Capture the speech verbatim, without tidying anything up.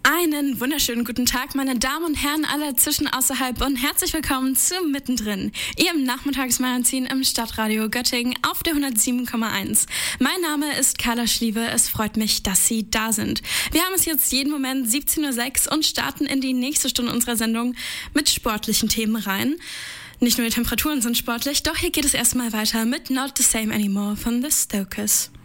Einen wunderschönen guten Tag, meine Damen und Herren aller zwischen außerhalb und herzlich willkommen zu Mittendrin, Ihrem Nachmittagsmagazin im Stadtradio Göttingen auf der hundertsieben Komma eins. Mein Name ist Carla Schliewe, es freut mich, dass Sie da sind. Wir haben es jetzt jeden Moment siebzehn Uhr sechs und starten in die nächste Stunde unserer Sendung mit sportlichen Themen rein. Nicht nur die Temperaturen sind sportlich, doch hier geht es erstmal weiter mit Not the Same Anymore von The Stokers.